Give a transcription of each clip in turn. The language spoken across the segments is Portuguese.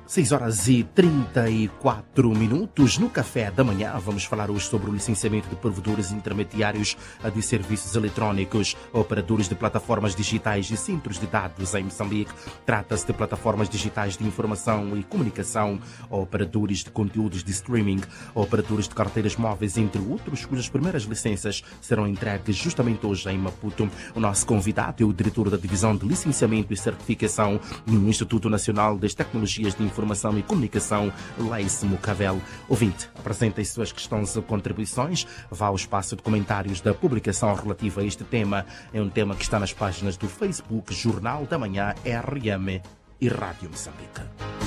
6h34 no café da manhã. Vamos falar hoje sobre o licenciamento de provedores intermediários de serviços eletrónicos, operadores de plataformas digitais e centros de dados em Moçambique. Trata-se de plataformas digitais de informação e comunicação, operadores de conteúdos de streaming, operadores de carteiras móveis, entre outros, cujas primeiras licenças serão entregues justamente hoje em Maputo. O nosso convidado é o diretor da Divisão de Licenciamento e Certificação no Instituto Nacional das Tecnologias de Informação e Comunicação, Leice Mucavel. Ouvinte, apresenta as suas questões ou contribuições. Vá ao espaço de comentários da publicação relativa a este tema. É um tema que está nas páginas do Facebook, Jornal da Manhã, RM e Rádio Moçambique.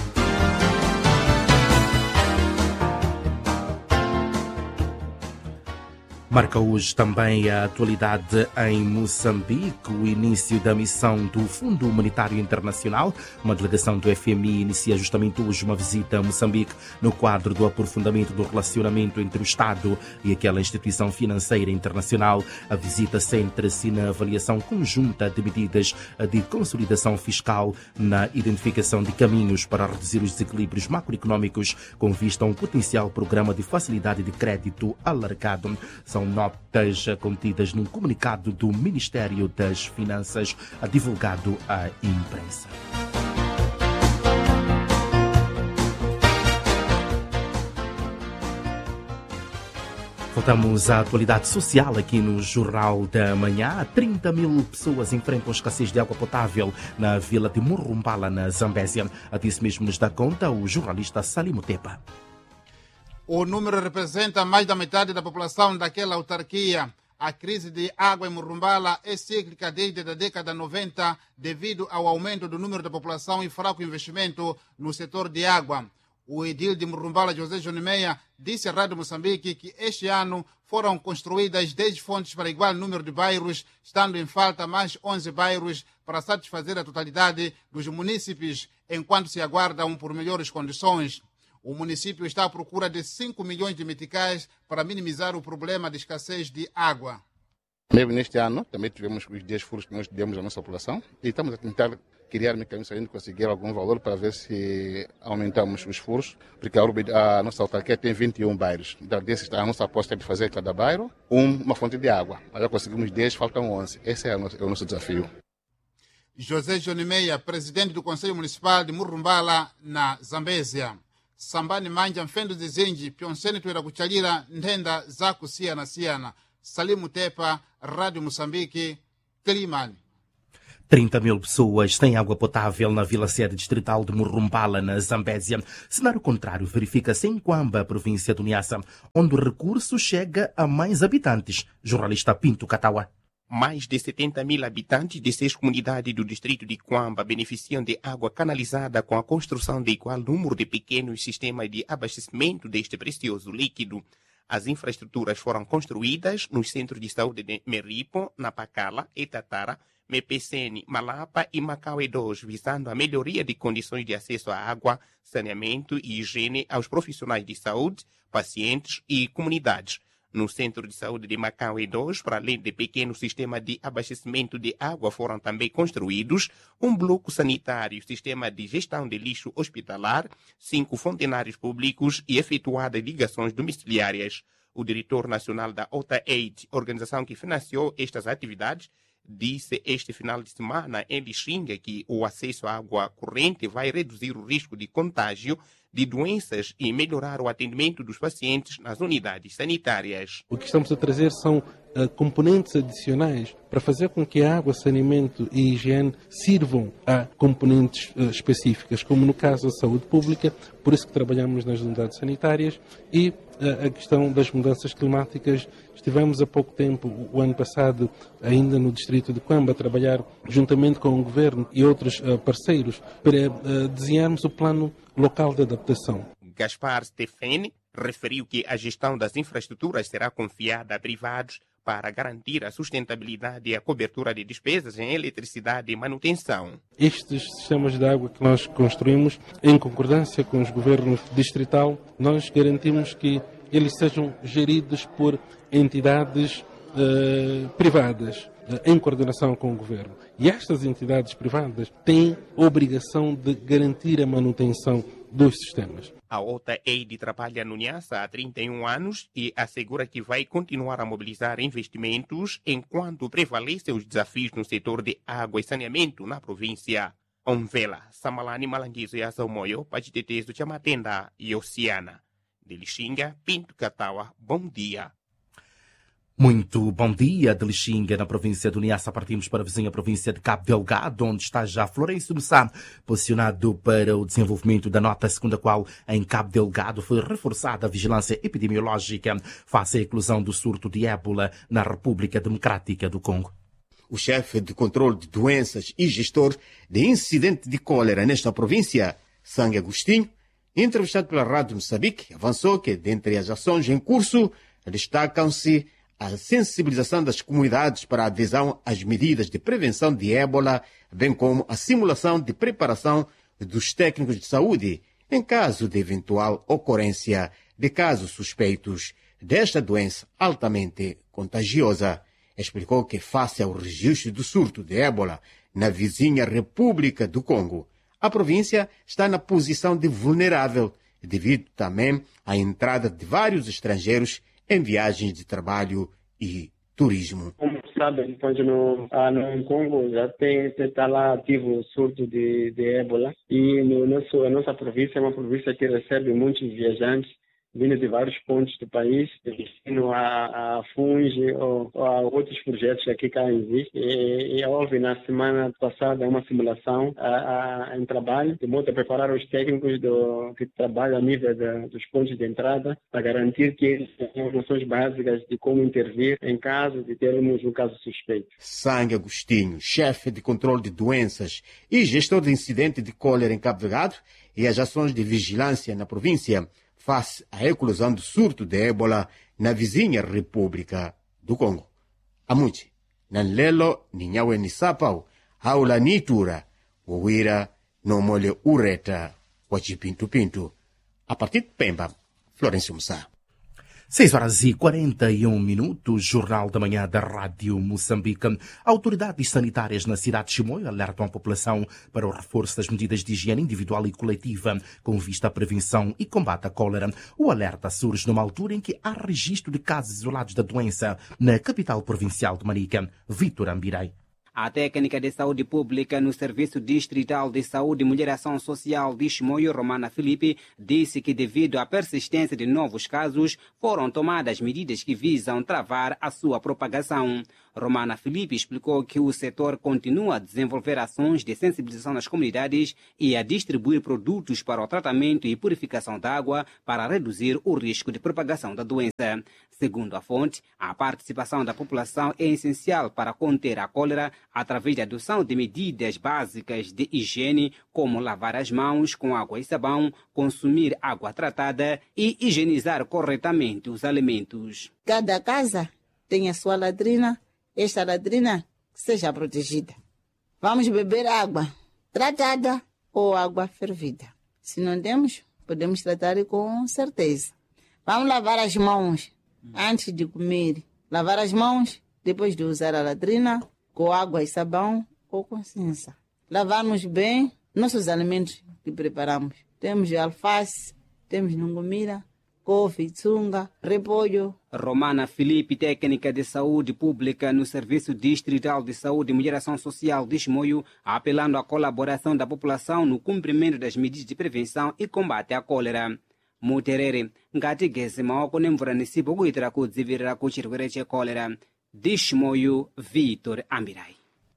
Marca hoje também a atualidade em Moçambique, o início da missão do Fundo Humanitário Internacional. Uma delegação do FMI inicia justamente hoje uma visita a Moçambique no quadro do aprofundamento do relacionamento entre o Estado e aquela instituição financeira internacional. A visita centra-se na avaliação conjunta de medidas de consolidação fiscal, na identificação de caminhos para reduzir os desequilíbrios macroeconómicos com vista a um potencial programa de facilidade de crédito alargado. São notas contidas num comunicado do Ministério das Finanças divulgado à imprensa. Voltamos à atualidade social aqui no Jornal da Manhã. 30 mil pessoas enfrentam escassez de água potável na vila de Murumbala, na Zambésia. Disso mesmo nos dá conta o jornalista Salim Tepa. O número representa mais da metade da população daquela autarquia. A crise de água em Murumbala é cíclica desde a década 90 devido ao aumento do número da população e fraco investimento no setor de água. O edil de Murumbala, José Jonimeia, disse à Rádio Moçambique que este ano foram construídas 10 fontes para igual número de bairros, estando em falta mais 11 bairros para satisfazer a totalidade dos munícipes, enquanto se aguardam por melhores condições. O município está à procura de 5 milhões de meticais para minimizar o problema de escassez de água. Mesmo neste ano, também tivemos os 10 furos que nós demos à nossa população e estamos a tentar criar mecanismos para conseguir algum valor para ver se aumentamos os furos, porque a nossa autarquia tem 21 bairros. Então, desses, a nossa aposta é de fazer cada bairro uma fonte de água. Mas já conseguimos 10, faltam 11. Esse é o nosso desafio. José Jonimeia, presidente do Conselho Municipal de Murumbala, na Zambésia. Sambani manja mfendo zizinji pyonseni tuwera kuchalira ndenda za kusiyana-siyana. Salimu Tepa, Rádio Moçambique, Climane. 30 mil pessoas têm água potável na vila-sede distrital de Murumbala, na Zambésia. Cenário contrário verifica-se em Quamba, província do Niassa, onde o recurso chega a mais habitantes. Jornalista Pinto Catawa. Mais de 70 mil habitantes de 6 comunidades do distrito de Quamba beneficiam de água canalizada com a construção de igual número de pequenos sistemas de abastecimento deste precioso líquido. As infraestruturas foram construídas nos centros de saúde de Meripo, Napacala, Etatara, Mepecene, Malapa e Macau E2, visando a melhoria de condições de acesso à água, saneamento e higiene aos profissionais de saúde, pacientes e comunidades. No Centro de Saúde de Macau E2, para além de pequeno sistema de abastecimento de água, foram também construídos um bloco sanitário, sistema de gestão de lixo hospitalar, 5 fontenários públicos e efetuadas ligações domiciliárias. O diretor nacional da OTA-8, organização que financiou estas atividades, disse este final de semana em Lixinga que o acesso à água corrente vai reduzir o risco de contágio de doenças e melhorar o atendimento dos pacientes nas unidades sanitárias. O que estamos a trazer são componentes adicionais para fazer com que a água, saneamento e higiene sirvam a componentes específicas, como no caso da saúde pública, por isso que trabalhamos nas unidades sanitárias, e a questão das mudanças climáticas. Estivemos há pouco tempo, o ano passado, ainda no distrito de Quamba, a trabalhar juntamente com o governo e outros parceiros para desenharmos o plano local de adaptação. Gaspar Stefani referiu que a gestão das infraestruturas será confiada a privados para garantir a sustentabilidade e a cobertura de despesas em eletricidade e manutenção. Estes sistemas de água que nós construímos, em concordância com os governos distrital, nós garantimos que eles sejam geridos por entidades privadas em coordenação com o governo. E estas entidades privadas têm a obrigação de garantir a manutenção dos sistemas. A OTAED trabalha no Niassa há 31 anos e assegura que vai continuar a mobilizar investimentos enquanto prevalecem os desafios no setor de água e saneamento na província. Onvela, Samalani Malangizo e Azaumoyo, Pajitetes do Chamatenda e Oceana. De Lixinga, Pinto Catawa, bom dia. Muito bom dia, de Lixinga, na província do Niassa. Partimos para a vizinha província de Cabo Delgado, onde está já Florencio Mussá, posicionado para o desenvolvimento da nota segundo a qual em Cabo Delgado foi reforçada a vigilância epidemiológica face à eclosão do surto de ébola na República Democrática do Congo. O chefe de controle de doenças e gestor de incidente de cólera nesta província, Sangue Agostinho, entrevistado pela Rádio Moçambique, avançou que, dentre as ações em curso, destacam-se a sensibilização das comunidades para a adesão às medidas de prevenção de ébola, bem como a simulação de preparação dos técnicos de saúde em caso de eventual ocorrência de casos suspeitos desta doença altamente contagiosa. Explicou que, face ao registro do surto de ébola na vizinha República do Congo, a província está na posição de vulnerável, devido também à entrada de vários estrangeiros em viagens de trabalho e turismo. Como sabem, depois no Congo já está lá ativo o surto de ébola e a nossa província é uma província que recebe muitos viajantes vindo de vários pontos do país, destino a FUNG ou a outros projetos que aqui cá existem. E houve na semana passada uma simulação em trabalho, de modo a preparar os técnicos que trabalham a nível dos pontos de entrada, para garantir que eles tenham noções básicas de como intervir em caso de termos um caso suspeito. Sangue Agostinho, chefe de controle de doenças e gestor de incidente de cólera em Cabo Delgado e as ações de vigilância na província, face à eclosão do surto de ébola na vizinha República do Congo. Amuchi, Nanlelo, Ninhawe Nisapau, Haula Nitura, Uwira, Nomole Ureta, Wachipintu Pintu. A partir de Pemba, Florencio Mussá. 6h41, Jornal da Manhã da Rádio Moçambique. Autoridades sanitárias na cidade de Chimoio alertam a população para o reforço das medidas de higiene individual e coletiva com vista à prevenção e combate à cólera. O alerta surge numa altura em que há registro de casos isolados da doença na capital provincial de Manica. Vítor Ambirei. A técnica de saúde pública no Serviço Distrital de Saúde e Mulher Ação Social de Chimoio, Romana Filipe, disse que devido à persistência de novos casos, foram tomadas medidas que visam travar a sua propagação. Romana Filipe explicou que o setor continua a desenvolver ações de sensibilização nas comunidades e a distribuir produtos para o tratamento e purificação da água para reduzir o risco de propagação da doença. Segundo a fonte, a participação da população é essencial para conter a cólera através da adoção de medidas básicas de higiene, como lavar as mãos com água e sabão, consumir água tratada e higienizar corretamente os alimentos. Cada casa tem a sua latrina. Esta latrina seja protegida. Vamos beber água tratada ou água fervida. Se não temos, podemos tratar com certeza. Vamos lavar as mãos antes de comer. Lavar as mãos depois de usar a latrina com água e sabão ou com cinza. Lavarmos bem nossos alimentos que preparamos. Temos alface, temos nungumira, couve, tsunga, repolho. Romana Filipe, técnica de saúde pública no Serviço Distrital de Saúde e Mulher Ação Social de Chimoio, apelando à colaboração da população no cumprimento das medidas de prevenção e combate à cólera. Muterere, ngati gezi maoko nemvura nisipo kuitira kudzivirira kuchirwere cholera. De Chimoio, Vítor Ambirai.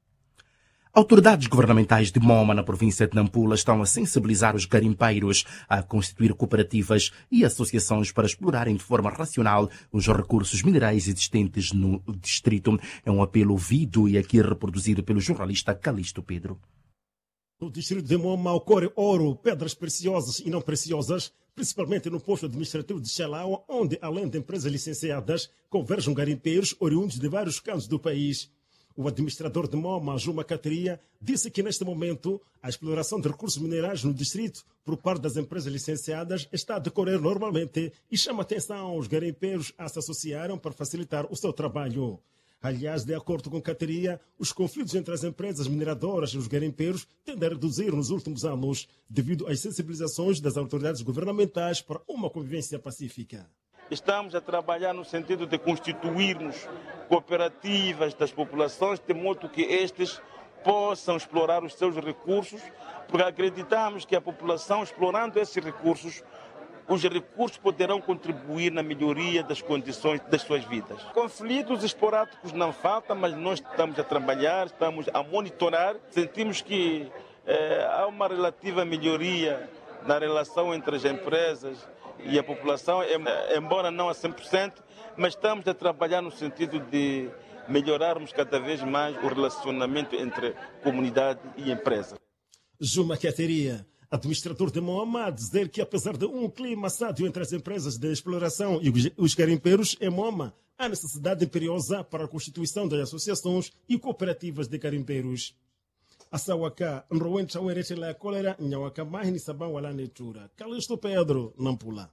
Autoridades governamentais de Moma, na província de Nampula, estão a sensibilizar os garimpeiros a constituir cooperativas e associações para explorarem de forma racional os recursos minerais existentes no distrito. É um apelo ouvido e aqui reproduzido pelo jornalista Calixto Pedro. No distrito de Moma ocorre ouro, pedras preciosas e não preciosas, principalmente no posto administrativo de Xalaua, onde, além de empresas licenciadas, convergem garimpeiros oriundos de vários cantos do país. O administrador de Moma, Juma Cateria, disse que neste momento a exploração de recursos minerais no distrito por parte das empresas licenciadas está a decorrer normalmente e chama atenção aos garimpeiros a se associarem para facilitar o seu trabalho. Aliás, de acordo com Cateria, os conflitos entre as empresas mineradoras e os garimpeiros tendem a reduzir nos últimos anos, devido às sensibilizações das autoridades governamentais para uma convivência pacífica. Estamos a trabalhar no sentido de constituirmos cooperativas das populações, de modo que estes possam explorar os seus recursos, porque acreditamos que a população, explorando esses recursos, os recursos poderão contribuir na melhoria das condições das suas vidas. Conflitos esporádicos não faltam, mas nós estamos a trabalhar, estamos a monitorar. Sentimos que há uma relativa melhoria na relação entre as empresas e a população, embora não a 100%, mas estamos a trabalhar no sentido de melhorarmos cada vez mais o relacionamento entre comunidade e empresa. Juma Cateria, administrador de Moama, a dizer que apesar de um clima sádio entre as empresas de exploração e os garimpeiros em Moama, há necessidade imperiosa para a constituição das associações e cooperativas de garimpeiros. Asawaka, Nrowen Chawerete la Cólera, Nhawaka Mahini Saban Wala Netura. Calixto Pedro, Nampula.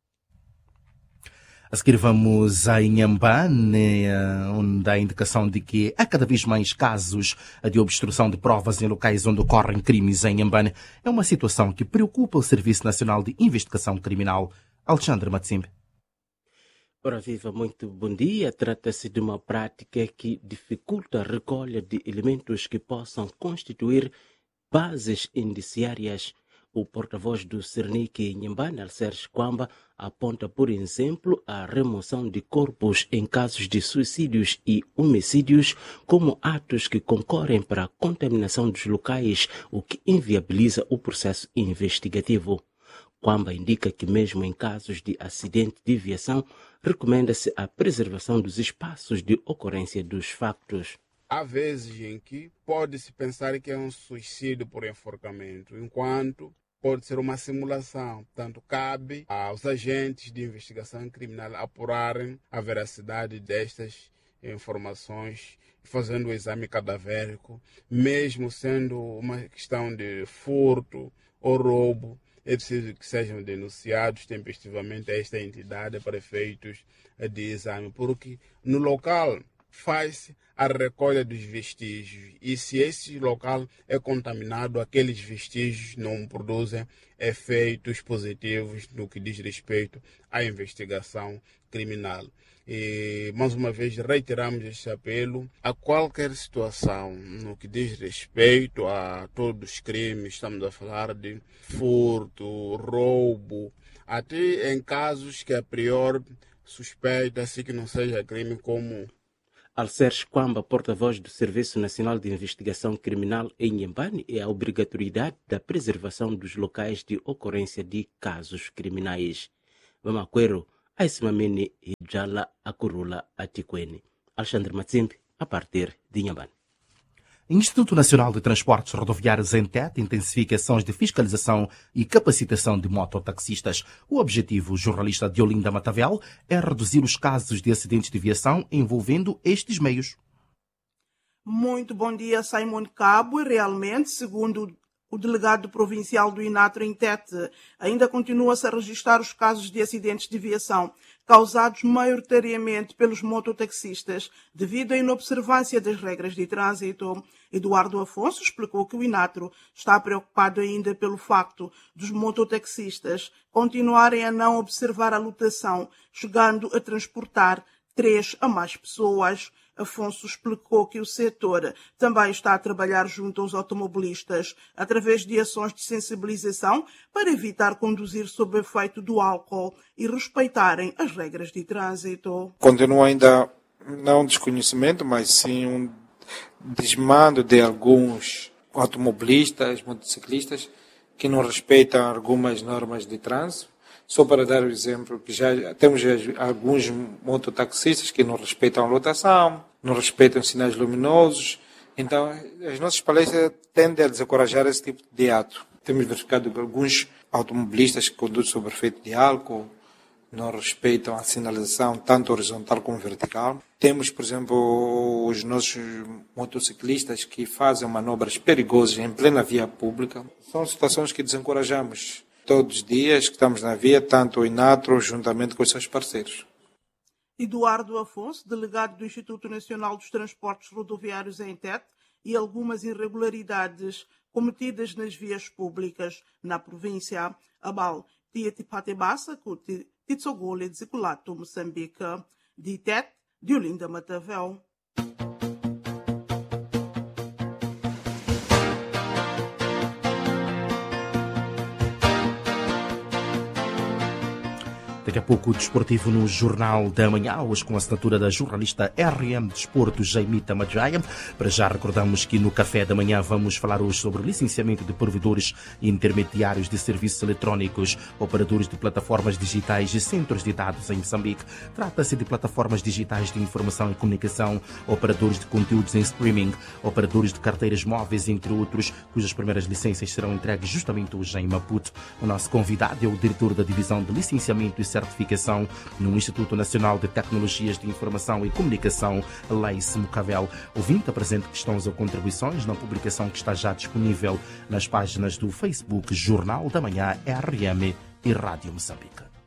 A seguir vamos a Inhambane, onde há indicação de que há cada vez mais casos de obstrução de provas em locais onde ocorrem crimes em Inhambane. É uma situação que preocupa o Serviço Nacional de Investigação Criminal. Alexandre Matsimbe. Ora viva, muito bom dia. Trata-se de uma prática que dificulta a recolha de elementos que possam constituir bases indiciárias. O porta-voz do Cernic em Inhambane, Alcerres Kwamba, aponta, por exemplo, a remoção de corpos em casos de suicídios e homicídios como atos que concorrem para a contaminação dos locais, o que inviabiliza o processo investigativo. Kwamba indica que mesmo em casos de acidente de viação, recomenda-se a preservação dos espaços de ocorrência dos factos. Há vezes em que pode-se pensar que é um suicídio por enforcamento, enquanto pode ser uma simulação. Portanto, cabe aos agentes de investigação criminal apurarem a veracidade destas informações, fazendo o exame cadavérico, mesmo sendo uma questão de furto ou roubo. É preciso que sejam denunciados tempestivamente a esta entidade para efeitos de exame, porque no local faz a recolha dos vestígios e se esse local é contaminado, aqueles vestígios não produzem efeitos positivos no que diz respeito à investigação criminal. E, mais uma vez, reiteramos este apelo a qualquer situação no que diz respeito a todos os crimes. Estamos a falar de furto, roubo, até em casos que a priori suspeita-se que não seja crime comum. Alcerres Kwamba, porta-voz do Serviço Nacional de Investigação Criminal em Inhambane, é a obrigatoriedade da preservação dos locais de ocorrência de casos criminais. Vamaquero, Aismamene e Jala Akurula Atikwene. Alexandre Matsimbe, a partir de Inhambane. Instituto Nacional de Transportes Rodoviários (INTET) intensifica ações de fiscalização e capacitação de mototaxistas. O objetivo, jornalista de Olinda Matavel, é reduzir os casos de acidentes de viação envolvendo estes meios. Muito bom dia, Simon Cabo. E realmente, segundo o delegado provincial do INATRO INTET, ainda continua-se a registrar os casos de acidentes de viação causados maioritariamente pelos mototaxistas devido à inobservância das regras de trânsito. Eduardo Afonso explicou que o INATRO está preocupado ainda pelo facto dos mototaxistas continuarem a não observar a lotação, chegando a transportar 3 a mais pessoas. Afonso explicou que o setor também está a trabalhar junto aos automobilistas através de ações de sensibilização para evitar conduzir sob efeito do álcool e respeitarem as regras de trânsito. Continua ainda não um desconhecimento, mas sim um desmando de alguns automobilistas, motociclistas que não respeitam algumas normas de trânsito. Só para dar o exemplo, que já temos alguns mototaxistas que não respeitam a lotação, não respeitam sinais luminosos. Então, as nossas palestras tendem a desencorajar esse tipo de ato. Temos verificado que alguns automobilistas que conduzem sob efeito de álcool não respeitam a sinalização tanto horizontal como vertical. Temos, por exemplo, os nossos motociclistas que fazem manobras perigosas em plena via pública. São situações que desencorajamos todos os dias que estamos na via, tanto o INATRO juntamente com os seus parceiros. Eduardo Afonso, delegado do Instituto Nacional dos Transportes Rodoviários em Tete, e algumas irregularidades cometidas nas vias públicas na província. Abal, Tietipatebassa, Titsogole, Dziculato, Moçambique, de Tete, de Olinda Matavel. Daqui a pouco o desportivo no Jornal da Manhã, hoje com a assinatura da jornalista RM Desporto Jaimita Madjaya. Para já recordamos que no Café da Manhã vamos falar hoje sobre o licenciamento de provedores e intermediários de serviços eletrónicos, operadores de plataformas digitais e centros de dados em Moçambique. Trata-se de plataformas digitais de informação e comunicação, operadores de conteúdos em streaming, operadores de carteiras móveis, entre outros, cujas primeiras licenças serão entregues justamente hoje em Maputo. O nosso convidado é o diretor da Divisão de Licenciamento e Certificação no Instituto Nacional de Tecnologias de Informação e Comunicação, Leice Mucavel. Ouvinte, apresente questões ou contribuições na publicação que está já disponível nas páginas do Facebook Jornal da Manhã, RM e Rádio Moçambique.